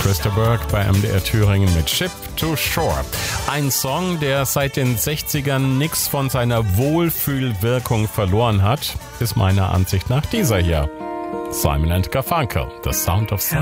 Christa Burke bei MDR Thüringen mit Ship to Shore. Ein Song, der seit den 60ern nichts von seiner Wohlfühlwirkung verloren hat, ist meiner Ansicht nach dieser hier. Simon & Garfunkel, The Sound of Silence.